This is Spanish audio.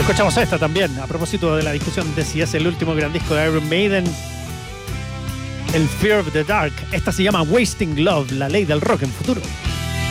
escuchamos esta también, a propósito de la discusión de si es el último gran disco de Iron Maiden, el Fear of the Dark. Esta se llama Wasting Love, la ley del rock en futuro.